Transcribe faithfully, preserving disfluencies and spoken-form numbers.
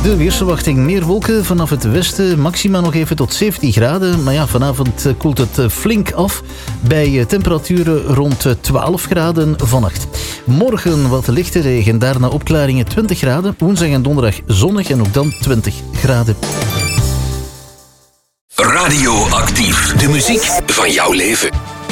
De weersverwachting: meer wolken vanaf het westen. Maxima nog even tot zeventien graden. Maar ja, vanavond koelt het flink af. Bij temperaturen rond twaalf graden vannacht. Morgen wat lichte regen. Daarna opklaringen twintig graden. Woensdag en donderdag zonnig en ook dan twintig graden. Radioactief. De muziek van jouw leven.